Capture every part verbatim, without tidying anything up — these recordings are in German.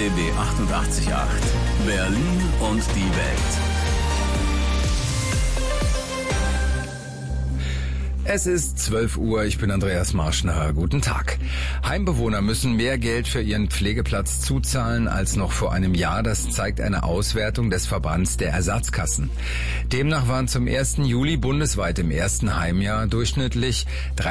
B B achtundachtzig Komma acht. Berlin und die Welt. Es ist zwölf Uhr, ich bin Andreas Marschner. Guten Tag. Heimbewohner müssen mehr Geld für ihren Pflegeplatz zuzahlen als noch vor einem Jahr. Das zeigt eine Auswertung des Verbands der Ersatzkassen. Demnach waren zum ersten Juli bundesweit im ersten Heimjahr durchschnittlich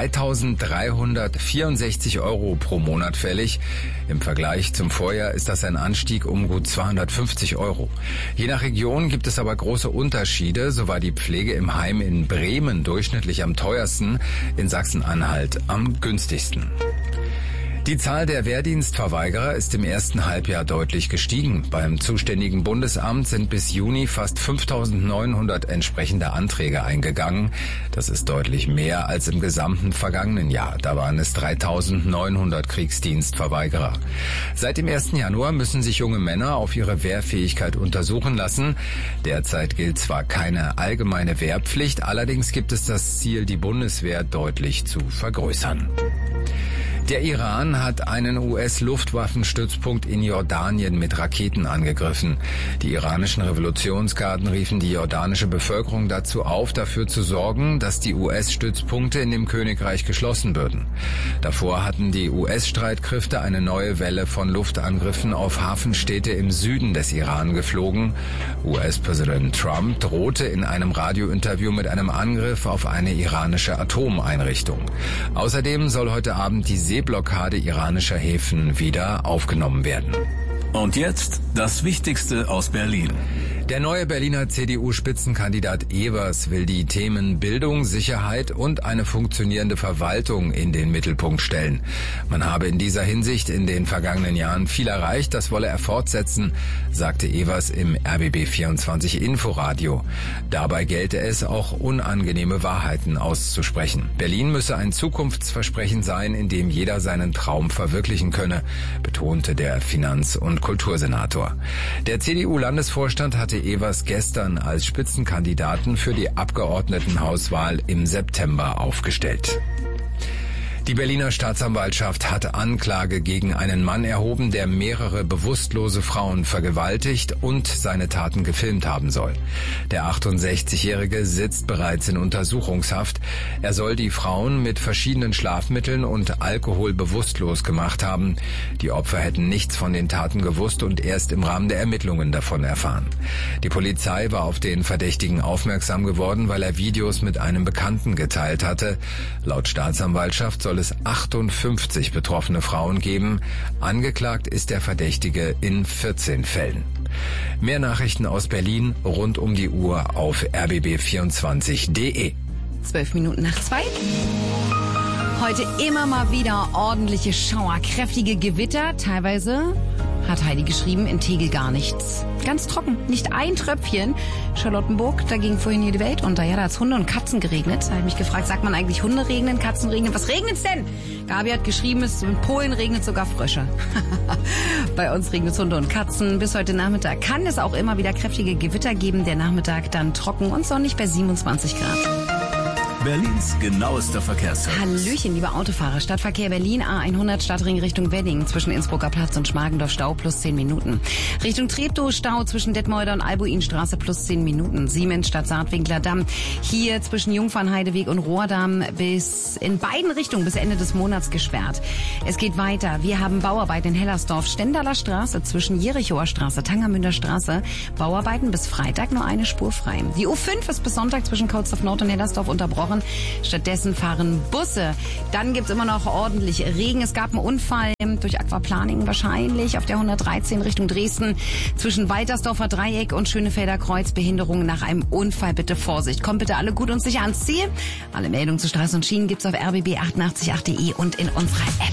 dreitausenddreihundertvierundsechzig Euro pro Monat fällig. Im Vergleich zum Vorjahr ist das ein Anstieg um gut zweihundertfünfzig Euro. Je nach Region gibt es aber große Unterschiede. So war die Pflege im Heim in Bremen durchschnittlich am teuersten, in Sachsen-Anhalt am günstigsten. Die Zahl der Wehrdienstverweigerer ist im ersten Halbjahr deutlich gestiegen. Beim zuständigen Bundesamt sind bis Juni fast fünftausendneunhundert entsprechende Anträge eingegangen. Das ist deutlich mehr als im gesamten vergangenen Jahr. Da waren es dreitausendneunhundert Kriegsdienstverweigerer. Seit dem ersten Januar müssen sich junge Männer auf ihre Wehrfähigkeit untersuchen lassen. Derzeit gilt zwar keine allgemeine Wehrpflicht, allerdings gibt es das Ziel, die Bundeswehr deutlich zu vergrößern. Der Iran hat einen U S-Luftwaffenstützpunkt in Jordanien mit Raketen angegriffen. Die iranischen Revolutionsgarden riefen die jordanische Bevölkerung dazu auf, dafür zu sorgen, dass die U S-Stützpunkte in dem Königreich geschlossen würden. Davor hatten die U S-Streitkräfte eine neue Welle von Luftangriffen auf Hafenstädte im Süden des Iran geflogen. U S-Präsident Trump drohte in einem Radiointerview mit einem Angriff auf eine iranische Atomeinrichtung. Außerdem soll heute Abend die Seeblockade iranischer Häfen wieder aufgenommen werden. Und jetzt das Wichtigste aus Berlin. Der neue Berliner C D U-Spitzenkandidat Evers will die Themen Bildung, Sicherheit und eine funktionierende Verwaltung in den Mittelpunkt stellen. Man habe in dieser Hinsicht in den vergangenen Jahren viel erreicht, das wolle er fortsetzen, sagte Evers im R B B vierundzwanzig Inforadio. Dabei gelte es, auch unangenehme Wahrheiten auszusprechen. Berlin müsse ein Zukunftsversprechen sein, in dem jeder seinen Traum verwirklichen könne, betonte der Finanz- und Kultursenator. Der C D U-Landesvorstand hatte Evers gestern als Spitzenkandidaten für die Abgeordnetenhauswahl im September aufgestellt. Die Berliner Staatsanwaltschaft hat Anklage gegen einen Mann erhoben, der mehrere bewusstlose Frauen vergewaltigt und seine Taten gefilmt haben soll. Der achtundsechzigjährige sitzt bereits in Untersuchungshaft. Er soll die Frauen mit verschiedenen Schlafmitteln und Alkohol bewusstlos gemacht haben. Die Opfer hätten nichts von den Taten gewusst und erst im Rahmen der Ermittlungen davon erfahren. Die Polizei war auf den Verdächtigen aufmerksam geworden, weil er Videos mit einem Bekannten geteilt hatte. Laut Staatsanwaltschaft soll es achtundfünfzig betroffene Frauen geben. Angeklagt ist der Verdächtige in vierzehn Fällen. Mehr Nachrichten aus Berlin rund um die Uhr auf r b b vierundzwanzig punkt d e. Zwölf Minuten nach zwei. Heute immer mal wieder ordentliche Schauer, kräftige Gewitter. Teilweise, hat Heidi geschrieben, in Tegel gar nichts. Ganz trocken, nicht ein Tröpfchen. Charlottenburg, da ging vorhin hier die Welt unter. Ja, da hat's Hunde und Katzen geregnet. Da habe ich mich gefragt, sagt man eigentlich Hunde regnen, Katzen regnen? Was regnet's denn? Gabi hat geschrieben, es in Polen regnet sogar Frösche. Bei uns regnet's Hunde und Katzen. Bis heute Nachmittag kann es auch immer wieder kräftige Gewitter geben. Der Nachmittag dann trocken und sonnig bei siebenundzwanzig Grad. Berlins genauester Verkehrsservice. Hallöchen, liebe Autofahrer. Stadtverkehr Berlin A hundert Stadtring Richtung Wedding. Zwischen Innsbrucker Platz und Schmargendorf Stau plus zehn Minuten. Richtung Treptow Stau zwischen Detmolder und Albuinstraße plus zehn Minuten. Siemens Stadt Saatwinkler Damm. Hier zwischen Jungfernheideweg und Rohrdamm bis in beiden Richtungen bis Ende des Monats gesperrt. Es geht weiter. Wir haben Bauarbeiten in Hellersdorf. Stendaler Straße zwischen Jerichower Straße, Tangermünder Straße. Bauarbeiten bis Freitag nur eine Spur frei. Die U fünf ist bis Sonntag zwischen Kautsdorf Nord und Hellersdorf unterbrochen. Stattdessen fahren Busse. Dann gibt's immer noch ordentlich Regen. Es gab einen Unfall durch Aquaplaning wahrscheinlich auf der hundertdreizehn Richtung Dresden zwischen Waltersdorfer Dreieck und Schönefelder Kreuz. Behinderung nach einem Unfall. Bitte Vorsicht. Kommt bitte alle gut und sicher ans Ziel. Alle Meldungen zu Straßen und Schienen gibt's auf r b b achtundachtzig punkt acht punkt d e und in unserer App.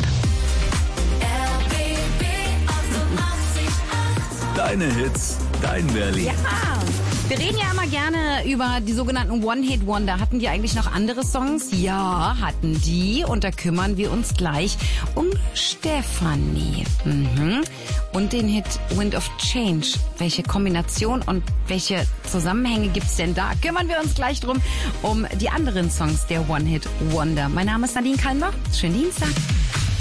R B B achtundachtzig Komma acht. Deine Hits, dein Berlin. Ja. Wir reden ja immer gerne über die sogenannten One-Hit-Wonder. Hatten die eigentlich noch andere Songs? Ja, hatten die. Und da kümmern wir uns gleich um Stefanie. Mhm. Und den Hit Wind of Change. Welche Kombination und welche Zusammenhänge gibt's denn da? Kümmern wir uns gleich drum um die anderen Songs der One-Hit-Wonder. Mein Name ist Nadine Kalmbach. Schönen Dienstag.